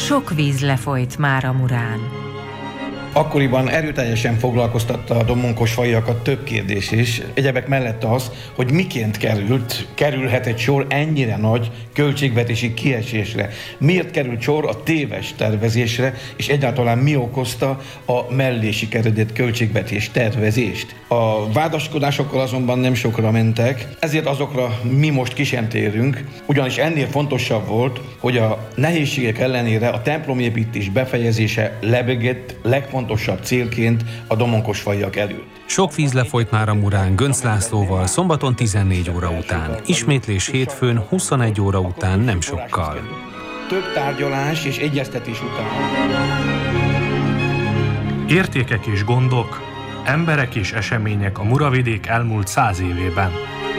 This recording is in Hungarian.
Sok víz lefolyt már a Murán. Akkoriban erőteljesen foglalkoztatta a domonkosfaiakat több kérdés is. Egyebek mellett az, hogy miként kerülhet egy sor ennyire nagy költségvetési kiesésre. Miért került sor a téves tervezésre, és egyáltalán mi okozta a mellé sikeredett költségvetés tervezést. A vádaskodásokkal azonban nem sokra mentek, ezért azokra mi most ki sem térünk, ugyanis ennél fontosabb volt, hogy a nehézségek ellenére a templomépítés befejezése lebegett legfontosabb célként a domonkosfaiak előtt. Sok víz lefolyt már a Murán Göncz Lászlóval szombaton 14 óra után, ismétlés hétfőn 21 óra után nem sokkal. Több tárgyalás és egyeztetés után. Értékek és gondok, emberek és események a Muravidék elmúlt 100 évében.